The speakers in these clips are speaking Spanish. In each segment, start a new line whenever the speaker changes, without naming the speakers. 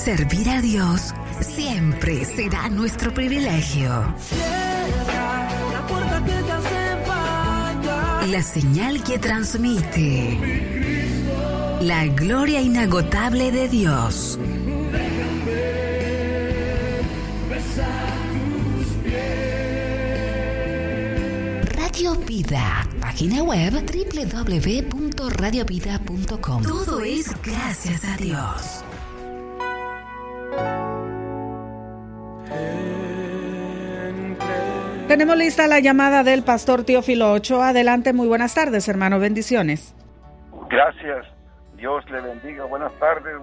Servir a Dios siempre será nuestro privilegio. La señal que transmite la gloria inagotable de Dios. Radio Vida, página web www.radiovida.com. Todo es gracias a Dios.
Tenemos lista la llamada del pastor Teófilo Ochoa. Adelante, muy buenas tardes, hermano, bendiciones.
Gracias, Dios le bendiga. Buenas tardes,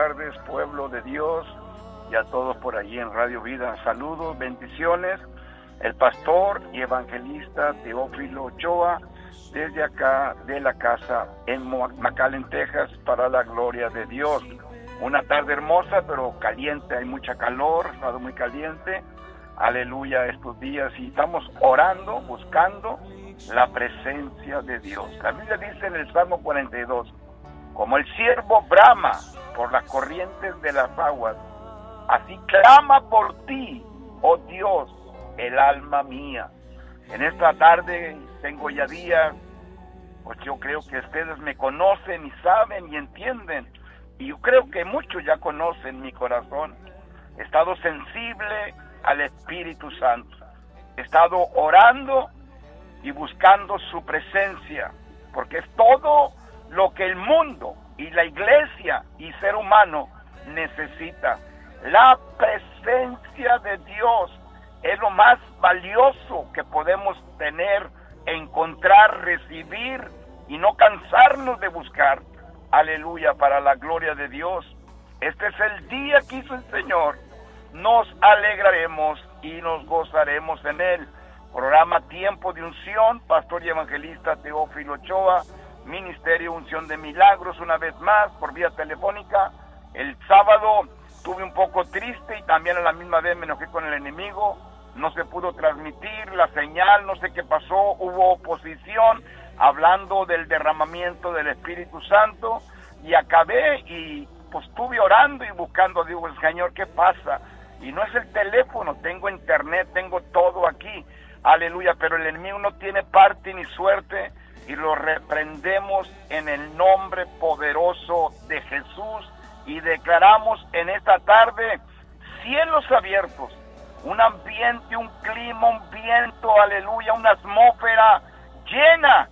pueblo de Dios, y a todos por allí en Radio Vida. Saludos, bendiciones. El pastor y evangelista Teófilo Ochoa, desde acá de la casa en McAllen, Texas, para la gloria de Dios. Una tarde hermosa, pero caliente, hay mucha calor, ha estado muy caliente. Aleluya, estos días, y estamos orando, buscando la presencia de Dios. La Biblia dice en el Salmo 42, como el ciervo brama por las corrientes de las aguas, así clama por ti, oh Dios, el alma mía. En esta tarde tengo ya días, pues yo creo que ustedes me conocen y saben y entienden, y yo creo que muchos ya conocen mi corazón. He estado sensible al Espíritu Santo. He estado orando y buscando su presencia, porque es todo lo que el mundo y la iglesia y ser humano necesita. La presencia de Dios es lo más valioso que podemos tener, encontrar, recibir y no cansarnos de buscar. Aleluya, para la gloria de Dios. Este es el día que hizo el Señor. Nos alegraremos y nos gozaremos en él. Programa Tiempo de Unción, pastor y evangelista Teófilo Ochoa, Ministerio Unción de Milagros, una vez más por vía telefónica. El sábado estuve un poco triste y también a la misma vez me enojé con el enemigo. No se pudo transmitir la señal, no sé qué pasó, hubo oposición hablando del derramamiento del Espíritu Santo, y acabé y pues estuve orando y buscando, digo, el Señor, ¿qué pasa? Y no es el teléfono, tengo internet, tengo todo aquí, aleluya, pero el enemigo no tiene parte ni suerte, y lo reprendemos en el nombre poderoso de Jesús, y declaramos en esta tarde cielos abiertos, un ambiente, un clima, un viento, aleluya, una atmósfera llena,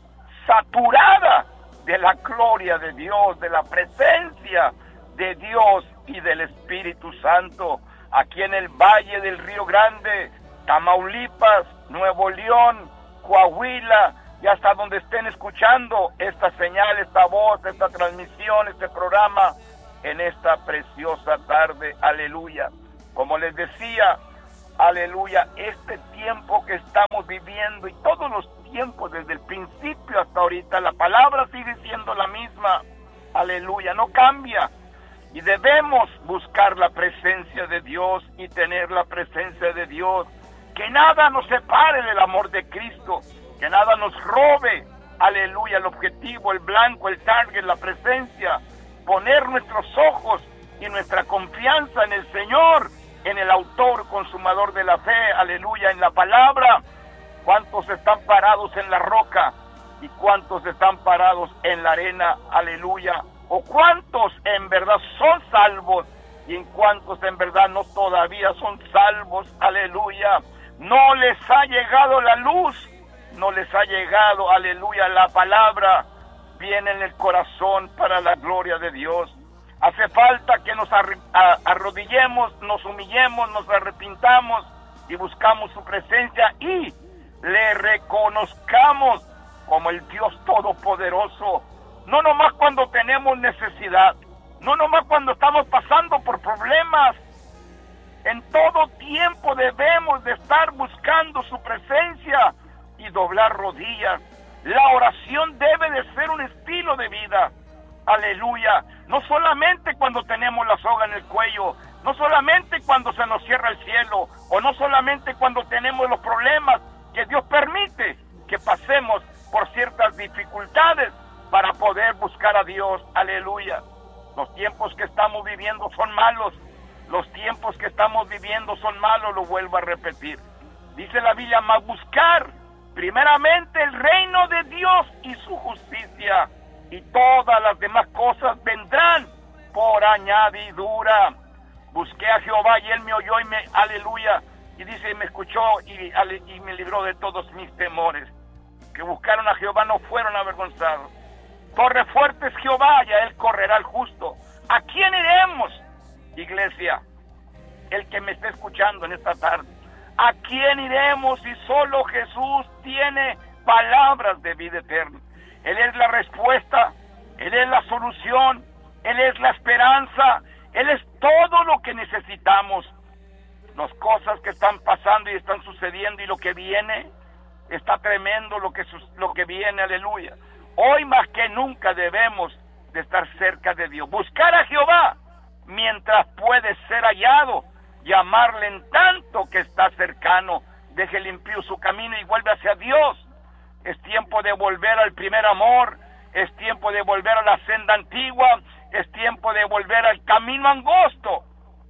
saturada de la gloria de Dios, de la presencia de Dios y del Espíritu Santo. Aquí en el Valle del Río Grande, Tamaulipas, Nuevo León, Coahuila, y hasta donde estén escuchando esta señal, esta voz, esta transmisión, este programa, en esta preciosa tarde, aleluya. Como les decía, aleluya, este tiempo que estamos viviendo y todos los tiempos desde el principio hasta ahorita, la palabra sigue siendo la misma, aleluya, no cambia. Y debemos buscar la presencia de Dios y tener la presencia de Dios. Que nada nos separe del amor de Cristo. Que nada nos robe, aleluya, el objetivo, el blanco, el target, la presencia. Poner nuestros ojos y nuestra confianza en el Señor, en el autor, consumador de la fe, aleluya, en la palabra. ¿Cuántos están parados en la roca? ¿Y cuántos están parados en la arena? Aleluya. ¿O cuántos en verdad son salvos? ¿Y en cuántos en verdad no todavía son salvos? Aleluya. No les ha llegado la luz, no les ha llegado, aleluya, la palabra. Viene en el corazón para la gloria de Dios. Hace falta que nos arrodillemos, nos humillemos, nos arrepintamos y buscamos su presencia y le reconozcamos como el Dios Todopoderoso. No nomás cuando tenemos necesidad, no nomás cuando estamos pasando por problemas. En todo tiempo debemos de estar buscando su presencia y doblar rodillas. La oración debe de ser un estilo de vida. Aleluya. No solamente cuando tenemos la soga en el cuello, no solamente cuando se nos cierra el cielo, o no solamente cuando tenemos los problemas que Dios permite que pasemos por ciertas dificultades para poder buscar a Dios. Aleluya. Los tiempos que estamos viviendo son malos. Los tiempos que estamos viviendo son malos, lo vuelvo a repetir. Dice la Biblia, mas buscar primeramente el reino de Dios y su justicia, y todas las demás cosas vendrán por añadidura. Busqué a Jehová y él me oyó y aleluya, y dice, me escuchó y me libró de todos mis temores. Que buscaron a Jehová no fueron avergonzados. Torre fuerte es Jehová, y a él correrá el justo. ¿A quién iremos, iglesia? El que me esté escuchando en esta tarde. ¿A quién iremos si solo Jesús tiene palabras de vida eterna? Él es la respuesta, Él es la solución, Él es la esperanza, Él es todo lo que necesitamos. Las cosas que están pasando y están sucediendo y lo que viene, está tremendo lo que viene, aleluya. Hoy más que nunca debemos de estar cerca de Dios. Buscar a Jehová mientras puede ser hallado, llamarle en tanto que está cercano. Deje limpio su camino y vuelve hacia Dios. Es tiempo de volver al primer amor, es tiempo de volver a la senda antigua, es tiempo de volver al camino angosto,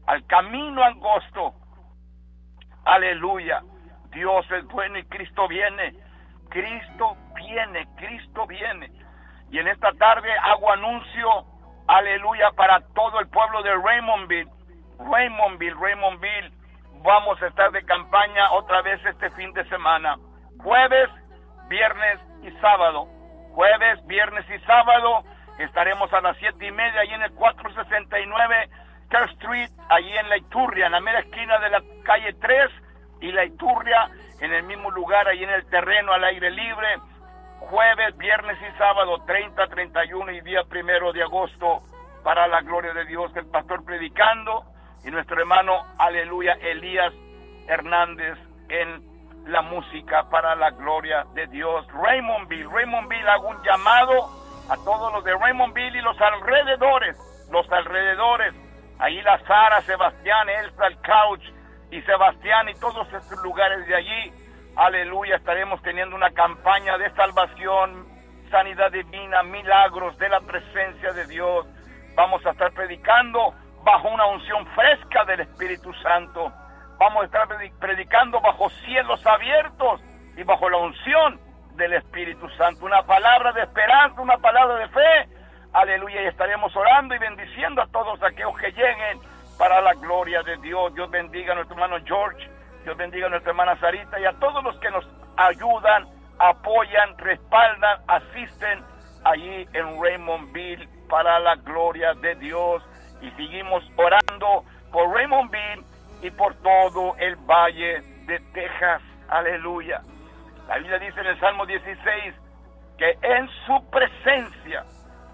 aleluya. Dios es bueno y Cristo viene, Cristo viene. Y en esta tarde hago anuncio, aleluya, para todo el pueblo de Raymondville. Vamos a estar de campaña otra vez este fin de semana. Jueves, viernes y sábado. Estaremos a las 7:30 ahí en el 469 Kerr Street, allí en La Iturria, en la mera esquina de la calle 3 y La Iturria, en el mismo lugar, ahí en el terreno al aire libre. Jueves, viernes y sábado, 30, 31 y día 1 de agosto, para la gloria de Dios, el pastor predicando y nuestro hermano, aleluya, Elías Hernández en la música para la gloria de Dios. Raymondville, hago un llamado a todos los de Raymondville y los alrededores, ahí la Sara, Sebastián, Elsa, el Couch y Sebastián y todos estos lugares de allí, aleluya, estaremos teniendo una campaña de salvación, sanidad divina, milagros de la presencia de Dios. Vamos a estar predicando bajo una unción fresca del Espíritu Santo. Vamos a estar predicando bajo cielos abiertos y bajo la unción del Espíritu Santo. Una palabra de esperanza, una palabra de fe. Aleluya, y estaremos orando y bendiciendo a todos aquellos que lleguen para la gloria de Dios. Dios bendiga a nuestro hermano George, Dios bendiga a nuestra hermana Sarita y a todos los que nos ayudan, apoyan, respaldan, asisten allí en Raymondville para la gloria de Dios. Y seguimos orando por Raymondville y por todo el Valle de Texas. Aleluya. La Biblia dice en el Salmo 16 que en su presencia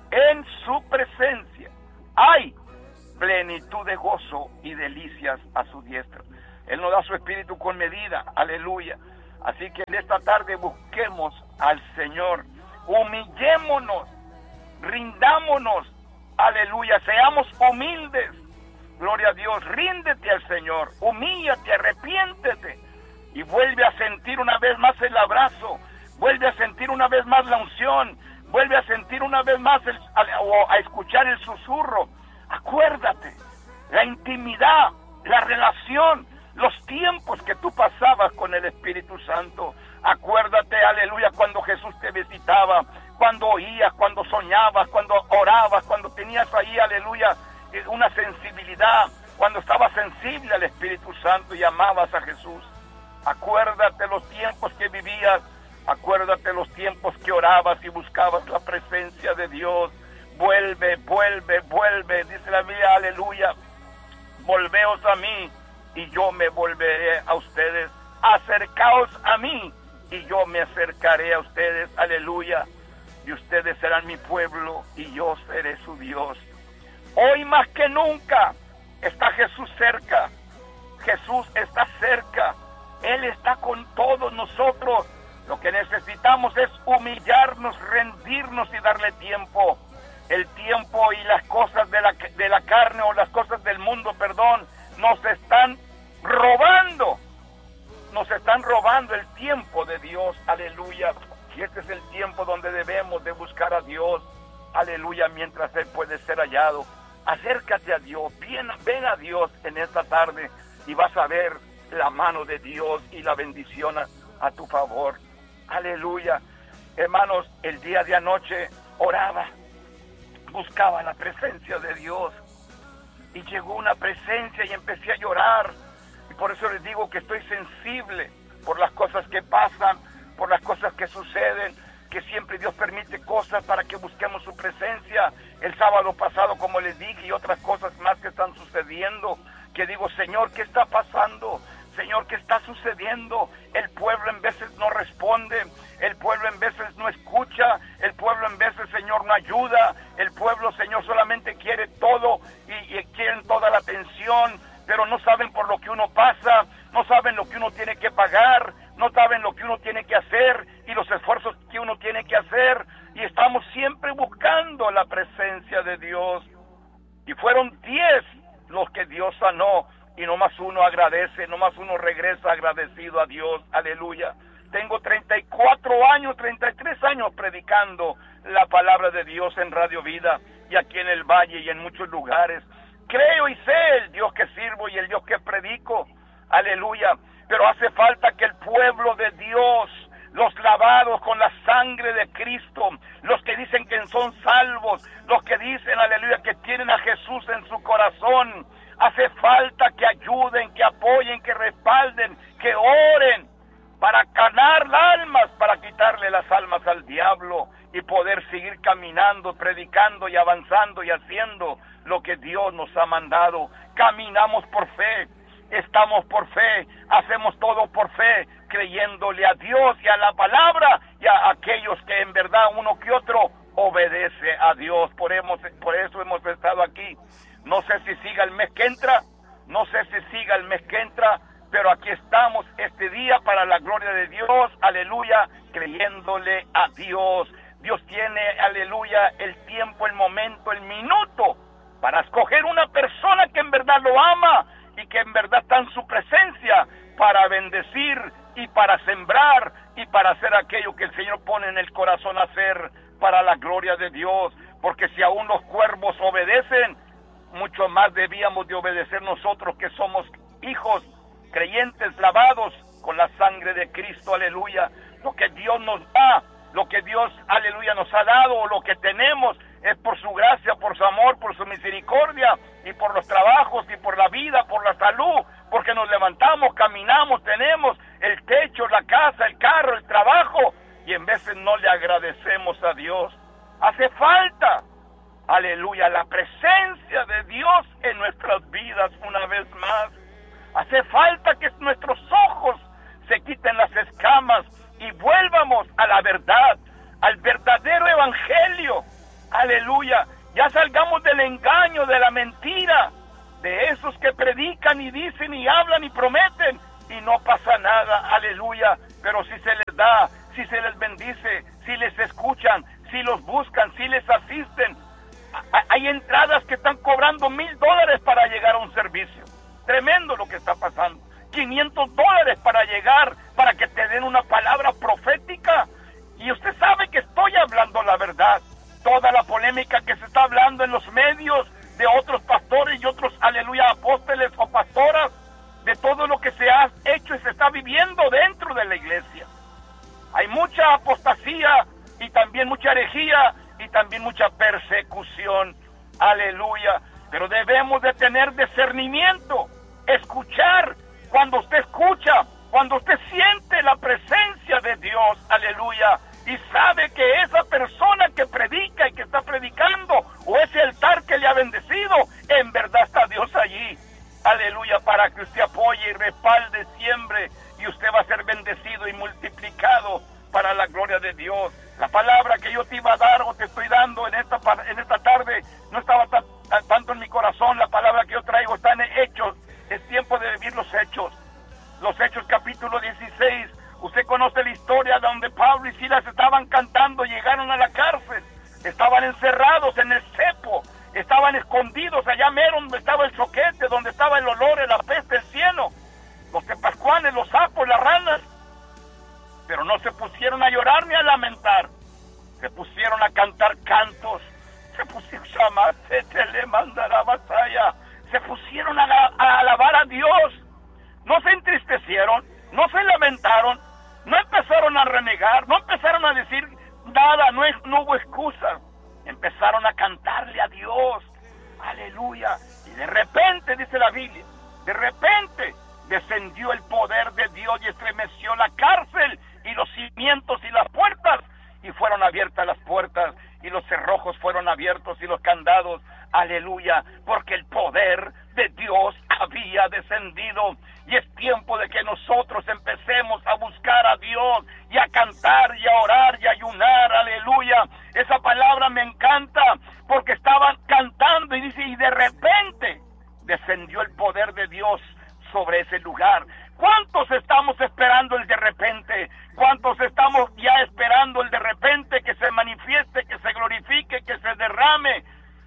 hay plenitud de gozo y delicias a su diestra. Él nos da su espíritu con medida. Aleluya. Así que en esta tarde busquemos al Señor. Humillémonos, rindámonos. Aleluya, seamos humildes. Gloria a Dios, ríndete al Señor, humíllate, arrepiéntete y vuelve a sentir una vez más el abrazo, vuelve a sentir una vez más la unción, vuelve a sentir una vez más a escuchar el susurro. Acuérdate, la intimidad, la relación, los tiempos que tú pasabas con el Espíritu Santo. Acuérdate, aleluya, cuando Jesús te visitaba, cuando oías, cuando soñabas, cuando orabas, cuando tenías ahí, aleluya, una sensibilidad, cuando estabas sensible al Espíritu Santo y amabas a Jesús. Acuérdate los tiempos que vivías, acuérdate los tiempos que orabas y buscabas la presencia de Dios. Vuelve, dice la Biblia, aleluya, volveos a mí y yo me volveré a ustedes. Acercaos a mí y yo me acercaré a ustedes, aleluya, y ustedes serán mi pueblo y yo seré su Dios. Hoy más que nunca está Jesús cerca. Jesús está cerca. Él está con todos nosotros. Lo que necesitamos es humillarnos, rendirnos y darle tiempo. El tiempo y las cosas de la carne o las cosas del mundo, nos están robando. Nos están robando el tiempo de Dios. Aleluya. Y este es el tiempo donde debemos de buscar a Dios. Aleluya, mientras Él puede ser hallado. Acércate a Dios, ven a Dios en esta tarde y vas a ver la mano de Dios y la bendición a tu favor. Aleluya. Hermanos, el día de anoche oraba, buscaba la presencia de Dios y llegó una presencia y empecé a llorar. Y por eso les digo que estoy sensible por las cosas que pasan, por las cosas que suceden, que siempre Dios permite cosas para que busquemos su presencia. El sábado pasado, como les dije, y otras cosas más que están sucediendo, que digo, Señor, ¿qué está pasando? Señor, ¿qué está sucediendo? El pueblo en veces no responde, el pueblo en veces no escucha, el pueblo en veces, Señor, no ayuda, el pueblo, Señor, solamente quiere todo y quieren toda la atención, pero no saben por lo que uno pasa, no saben lo que uno tiene que pagar, no saben lo que uno tiene que hacer y los esfuerzos que uno tiene que hacer, y estamos siempre buscando la presencia de Dios. Y fueron 10 los que Dios sanó, y nomás uno agradece, nomás uno regresa agradecido a Dios. Aleluya. Tengo 34 años, 33 años predicando la palabra de Dios en Radio Vida y aquí en el Valle y en muchos lugares. Creo y sé el Dios que sirvo y el Dios que predico. Aleluya. Pero hace falta que el pueblo de Dios, los lavados con la sangre de Cristo, los que dicen que son salvos, los que dicen, aleluya, que tienen a Jesús en su corazón, hace falta que ayuden, que apoyen, que respalden, que oren para ganar almas, para quitarle las almas al diablo y poder seguir caminando, predicando y avanzando y haciendo lo que Dios nos ha mandado. Caminamos por fe, estamos por fe, hacemos todo por fe, creyéndole a Dios y a la palabra y a aquellos que en verdad uno que otro obedece a Dios. Por eso hemos estado aquí. No sé si siga el mes que entra, pero aquí estamos este día para la gloria de Dios, aleluya, creyéndole a Dios. Dios tiene, aleluya, el tiempo, el momento, el minuto para escoger una persona que en verdad lo ama y que en verdad está en su presencia para bendecir y para sembrar y para hacer aquello que el Señor pone en el corazón hacer para la gloria de Dios. Porque si aún los cuervos obedecen, mucho más debíamos de obedecer nosotros que somos hijos creyentes lavados con la sangre de Cristo, aleluya. Lo que Dios nos da, lo que Dios, aleluya, nos ha dado, lo que tenemos, es por su gracia, por su amor, por su misericordia, y por los trabajos, y por la vida, por la salud, porque nos levantamos, caminamos, tenemos el techo, la casa, el carro, el trabajo, y en veces no le agradecemos a Dios. Hace falta, aleluya, la presencia de Dios en nuestras vidas una vez más. Hace falta que nuestros ojos se quiten las escamas y vuelvamos a la verdad, al verdadero evangelio. Aleluya. Ya salgamos del engaño, de la mentira, de esos que predican y dicen y hablan y prometen y no pasa nada. Aleluya. Pero si se les da, si se les bendice, si les escuchan, si los buscan, si les asisten. Hay entradas que están cobrando $1,000 para llegar a un servicio. Tremendo lo que está pasando. $500 para llegar, para que te den una palabra profética. Y usted sabe que estoy hablando la verdad. Toda la polémica que se está hablando en los medios de otros pastores y otros, aleluya, apóstoles o pastoras, de todo lo que se ha hecho y se está viviendo dentro de la iglesia. Hay mucha apostasía y también mucha herejía y también mucha persecución. Aleluya. Pero debemos de tener discernimiento, escuchar. Cuando usted escucha, cuando usted siente la presencia de Dios, aleluya, y sabe que esa persona que predica y que está predicando, o ese altar que le ha bendecido, en verdad está Dios allí, aleluya, para que usted apoye y respalde siempre, y usted va a ser bendecido y multiplicado para la gloria de Dios. La palabra que yo te iba a dar o te estoy dando en esta tarde no estaba tanto en mi corazón. La palabra que yo traigo está en Hechos. Es tiempo de vivir los Hechos. Los Hechos capítulo 16. Usted conoce la historia donde Pablo y Silas estaban cantando, llegaron a la cárcel, estaban encerrados en el cepo, estaban escondidos allá mero donde estaba el soquete, donde estaba el olor, la peste, el cieno, los tepascuanes, los sapos, las ranas. Pero no se pusieron a llorar ni a lamentar, se pusieron a cantar cantos, se pusieron a llamar, se te le mandará se pusieron a alabar a Dios. No se entristecieron, no se lamentaron, no empezaron a renegar, no empezaron a decir nada, no hubo excusa. Empezaron a cantarle a Dios. Aleluya. Y de repente, dice la Biblia, de repente descendió el poder de Dios y estremeció la cárcel y los cimientos y las puertas, y fueron abiertas las puertas y los cerrojos fueron abiertos y los candados. Aleluya, porque el poder de Dios había descendido, y es tiempo de que nosotros empecemos a buscar a Dios y a cantar y a orar y a ayunar. Aleluya, esa palabra me encanta, porque estaban cantando y dice, y de repente descendió el poder de Dios sobre ese lugar. ¿Cuántos estamos esperando el de repente? ¿Cuántos estamos ya esperando el de repente, que se manifieste, que se glorifique, que se derrame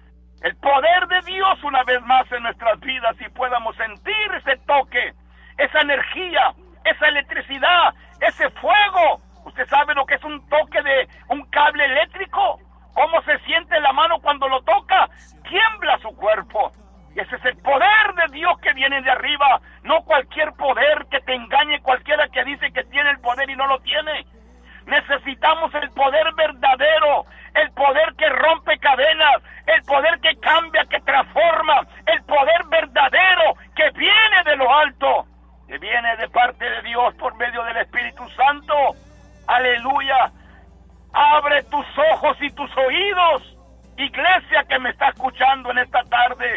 el poder de Dios una vez más en nuestras vidas, y podamos sentir ese toque, esa energía, esa electricidad, ese fuego? ¿Usted sabe lo que es un toque de un cable eléctrico? ¿Cómo se siente la mano cuando lo toca? Tiembla su cuerpo. Y ese es el poder de Dios que viene de arriba, no cualquier poder que te engañe, cualquiera que dice que tiene el poder y no lo tiene. Necesitamos el poder verdadero, el poder que rompe cadenas, el poder que cambia, que transforma, el poder verdadero que viene de lo alto, que viene de parte de Dios por medio del Espíritu Santo. Aleluya. Abre tus ojos y tus oídos, iglesia que me está escuchando en esta tarde.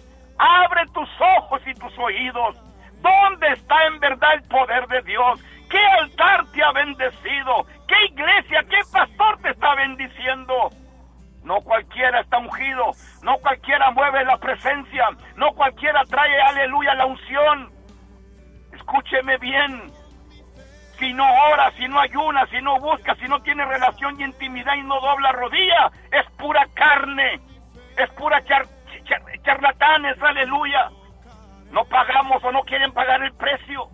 Abre tus ojos y tus oídos. ¿Dónde está en verdad el poder de Dios? ¿Qué altar te ha bendecido? ¿Qué iglesia, qué pastor te está bendiciendo? No cualquiera está ungido, no cualquiera mueve la presencia, no cualquiera trae, aleluya, la unción. Escúcheme bien. Si no ora, si no ayuna, si no busca, si no tiene relación y intimidad y no dobla rodilla, es pura carne, es pura charlatanes, aleluya. No pagamos o no quieren pagar el precio.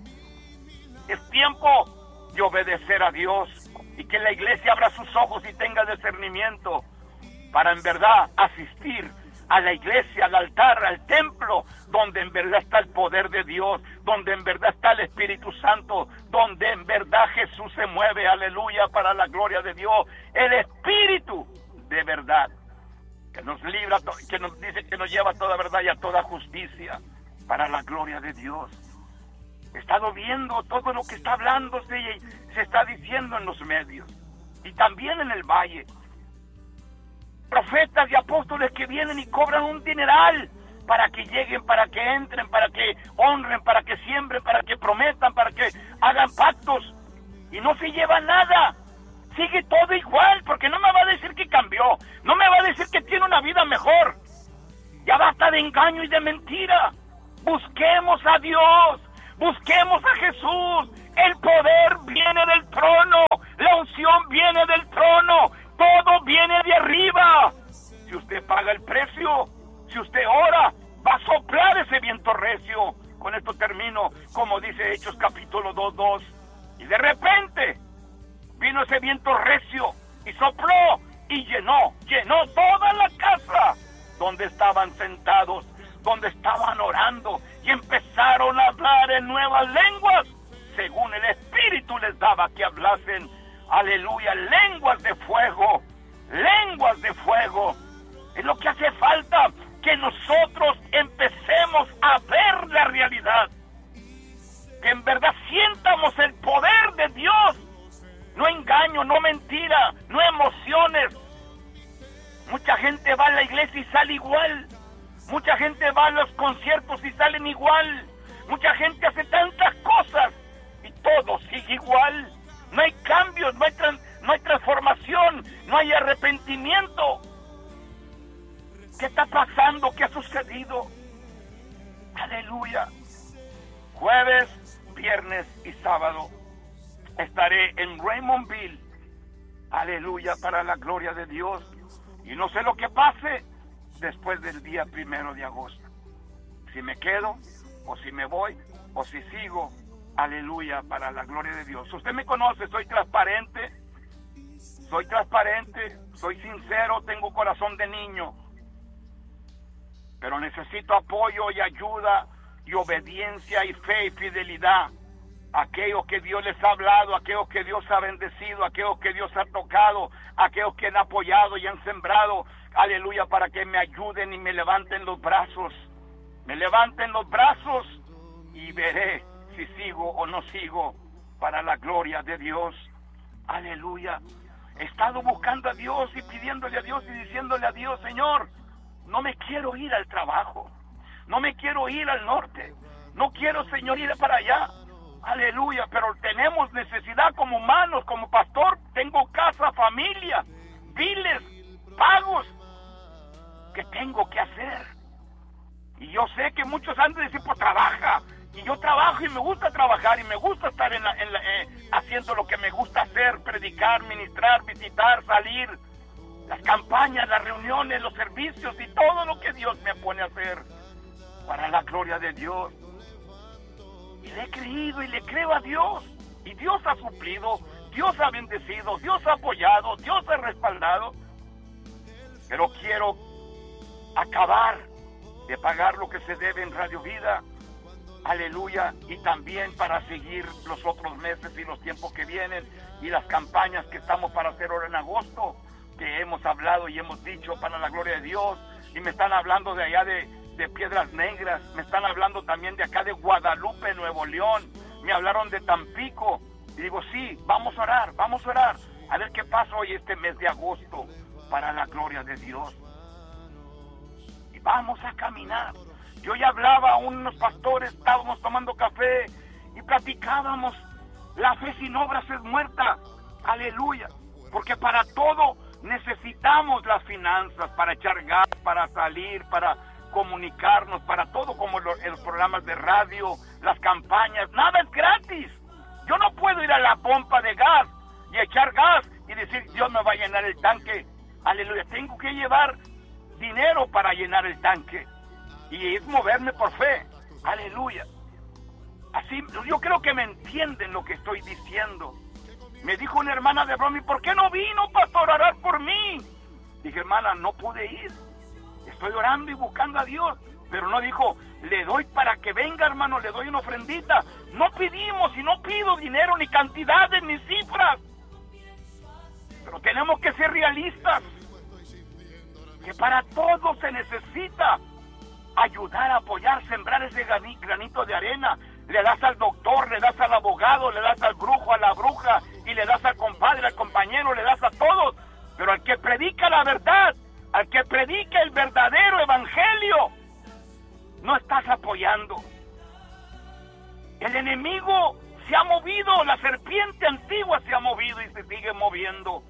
Es tiempo de obedecer a Dios, y que la iglesia abra sus ojos y tenga discernimiento para en verdad asistir a la iglesia, al altar, al templo, donde en verdad está el poder de Dios, donde en verdad está el Espíritu Santo, donde en verdad Jesús se mueve, aleluya, para la gloria de Dios. El Espíritu de verdad, que nos libra, que nos dice que nos lleva a toda verdad y a toda justicia, para la gloria de Dios. He estado viendo todo lo que está hablándose y se está diciendo en los medios, y también en el valle. Profetas y apóstoles que vienen y cobran un dineral para que lleguen, para que entren, para que honren, para que siembren, para que prometan, para que hagan pactos, y no se lleva nada. Sigue todo igual, porque no me va a decir que cambió, no me va a decir que tiene una vida mejor. Ya basta de engaño y de mentira. Busquemos a Dios, busquemos a Jesús. El poder viene del trono, la unción viene del trono, todo viene de arriba. Si usted paga el precio, si usted ora, va a soplar ese viento recio. Con esto termino, como dice Hechos capítulo 2:2. Y de repente vino ese viento recio y sopló y llenó toda la casa donde estaban sentados, donde estaban orando, y empezaron a hablar en nuevas lenguas, según el Espíritu les daba que hablasen. Aleluya, lenguas de fuego, lenguas de fuego. Es lo que hace falta, que nosotros empecemos a ver la realidad, que en verdad sientamos el poder de Dios. No engaño, no mentira, no emociones. Mucha gente va a la iglesia y sale igual. Mucha gente va a los conciertos y salen igual. Mucha gente hace tantas cosas y todo sigue igual. No hay cambios, no hay transformación, no hay arrepentimiento. ¿Qué está pasando? ¿Qué ha sucedido? Aleluya. Jueves, viernes y sábado estaré en Raymondville. Aleluya, para la gloria de Dios. Y no sé lo que pase después del día 1 de agosto. Si me quedo, o si me voy, o si sigo. Aleluya, para la gloria de Dios. Usted me conoce, soy transparente, soy sincero, tengo corazón de niño. pero necesito apoyo y ayuda y obediencia y fe y fidelidad. Aquellos que Dios les ha hablado, aquellos que Dios ha bendecido, aquellos que Dios ha tocado, aquellos que han apoyado y han sembrado, aleluya, para que me ayuden y me levanten los brazos. Me levanten los brazos y veré si sigo o no sigo para la gloria de Dios. Aleluya. He estado buscando a Dios y pidiéndole a Dios y diciéndole a Dios, Señor, no me quiero ir al trabajo, no me quiero ir al norte, no quiero, Señor, ir para allá. Aleluya, pero tenemos necesidad como humanos, como pastor, tengo casa, familia, biles, pagos que tengo que hacer. Y yo sé que muchos han de decir, pues trabaja. Y yo trabajo y me gusta trabajar y me gusta estar haciendo lo que me gusta hacer, predicar, ministrar, visitar, salir, las campañas, las reuniones, los servicios y todo lo que Dios me pone a hacer para la gloria de Dios. Y le he creído y le creo a Dios. Y Dios ha suplido, Dios ha bendecido, Dios ha apoyado, Dios ha respaldado. Pero quiero acabar de pagar lo que se debe en Radio Vida. Aleluya. Y también para seguir los otros meses y los tiempos que vienen y las campañas que estamos para hacer ahora en agosto, que hemos hablado y hemos dicho para la gloria de Dios. Y me están hablando de allá de Piedras Negras, me están hablando también de acá de Guadalupe, Nuevo León, me hablaron de Tampico, y digo, sí, vamos a orar, a ver qué pasa hoy este mes de agosto, para la gloria de Dios. Y vamos a caminar. Yo ya hablaba a unos pastores, estábamos tomando café, y platicábamos, la fe sin obras es muerta, aleluya, porque para todo necesitamos las finanzas, para echar gas, para salir, para comunicarnos, para todo, como los programas de radio, las campañas, nada es gratis. Yo no puedo ir a la pompa de gas y echar gas y decir, Dios me va a llenar el tanque, aleluya, tengo que llevar dinero para llenar el tanque, y es moverme por fe, aleluya. Así, yo creo que me entienden lo que estoy diciendo. Me dijo una hermana de broma, ¿por qué no vino, pastor, a orar por mí? Dije, hermana, no pude ir. Estoy orando y buscando a Dios, pero no dijo, le doy para que venga, hermano, le doy una ofrendita. No pedimos y no pido dinero, ni cantidades, ni cifras. Pero tenemos que ser realistas, que para todo se necesita ayudar, apoyar, sembrar ese granito de arena. Le das al doctor, le das al abogado, le das al brujo, a la bruja, y le das al compadre, al compañero, le das a todos. Pero al que predica la verdad, al que predica el verdadero evangelio, no estás apoyando. El enemigo se ha movido, la serpiente antigua se ha movido y se sigue moviendo.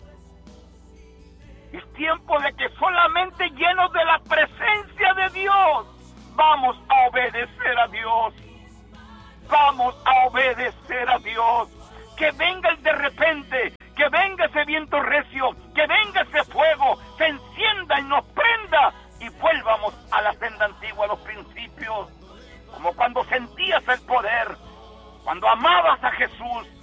Es tiempo de que solamente llenos de la presencia de Dios vamos a obedecer a Dios. Vamos a obedecer a Dios. Que venga el de repente, que venga ese viento recio, que venga ese fuego, se encienda y nos prenda y vuelvamos a la senda antigua, a los principios, como cuando sentías el poder, cuando amabas a Jesús,